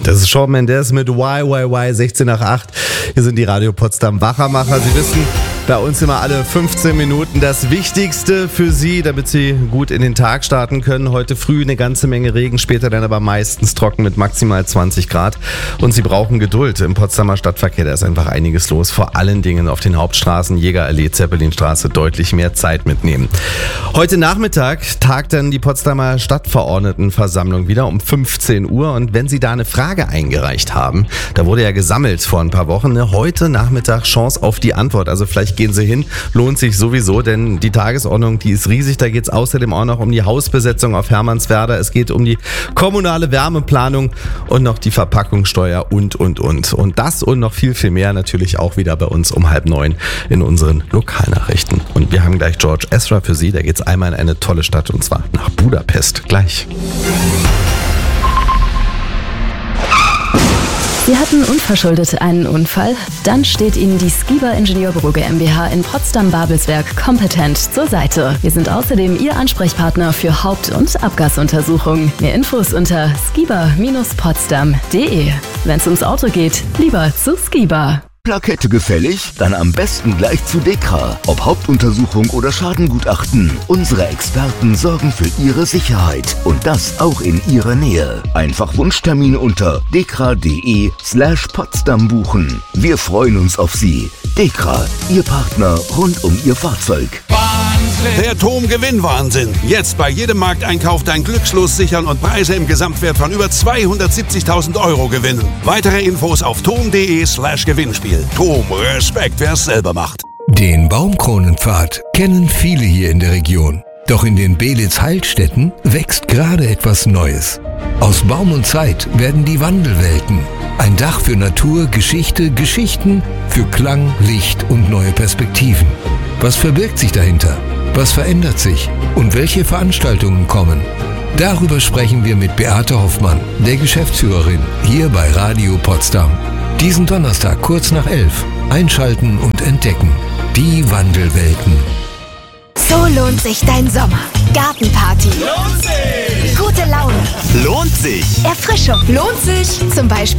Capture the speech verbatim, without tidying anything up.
Das ist Shawn Mendes mit Y Y Y sechzehn nach acht. Hier sind die Radio Potsdam Wachermacher. Sie wissen, bei uns immer alle fünfzehn Minuten das Wichtigste für Sie, damit Sie gut in den Tag starten können. Heute früh eine ganze Menge Regen, später dann aber meistens trocken mit maximal zwanzig Grad. Und Sie brauchen Geduld. Im Potsdamer Stadtverkehr, da ist einfach einiges los. Vor allen Dingen auf den Hauptstraßen, Jägerallee, Zeppelinstraße, deutlich mehr Zeit mitnehmen. Heute Nachmittag tagt dann die Potsdamer Stadtverordnetenversammlung wieder um fünfzehn Uhr. Und wenn Sie da eine Frage eingereicht haben, da wurde ja gesammelt vor ein paar Wochen, ne? Heute Nachmittag Chance auf die Antwort. Also vielleicht gehen Sie hin, lohnt sich sowieso, denn die Tagesordnung, die ist riesig. Da geht es außerdem auch noch um die Hausbesetzung auf Hermannswerder. Es geht um die kommunale Wärmeplanung und noch die Verpackungssteuer und, und, und. Und das und noch viel, viel mehr natürlich auch wieder bei uns um halb neun in unseren Lokalnachrichten. Und wir haben gleich George Ezra für Sie. Da geht es einmal in eine tolle Stadt und zwar nach Budapest. Gleich. Sie hatten unverschuldet einen Unfall? Dann steht Ihnen die Skiba Ingenieurbüro GmbH in Potsdam-Babelsberg kompetent zur Seite. Wir sind außerdem Ihr Ansprechpartner für Haupt- und Abgasuntersuchungen. Mehr Infos unter skiba Bindestrich potsdam punkt de. Wenn es ums Auto geht, lieber zu Skiba. Plakette gefällig? Dann am besten gleich zu DEKRA. Ob Hauptuntersuchung oder Schadengutachten. Unsere Experten sorgen für Ihre Sicherheit. Und das auch in Ihrer Nähe. Einfach Wunschtermine unter dekra.de slash Potsdam buchen. Wir freuen uns auf Sie. DEKRA, Ihr Partner rund um Ihr Fahrzeug. Der Tom-Gewinn-Wahnsinn. Jetzt bei jedem Markteinkauf dein Glückslos sichern und Preise im Gesamtwert von über zweihundertsiebzigtausend Euro gewinnen. Weitere Infos auf tom.de slash Gewinnspiel. Tom, Respekt, wer es selber macht. Den Baumkronenpfad kennen viele hier in der Region. Doch in den Belitz-Heilstätten wächst gerade etwas Neues. Aus Baum und Zeit werden die Wandelwelten. Ein Dach für Natur, Geschichte, Geschichten, für Klang, Licht und neue Perspektiven. Was verbirgt sich dahinter? Was verändert sich? Und welche Veranstaltungen kommen? Darüber sprechen wir mit Beate Hoffmann, der Geschäftsführerin, hier bei Radio Potsdam. Diesen Donnerstag kurz nach elf. Einschalten und entdecken. Die Wandelwelten. So lohnt sich dein Sommer. Gartenparty. Lohnt sich! Gute Laune. Lohnt sich! Erfrischung. Lohnt sich. Zum Beispiel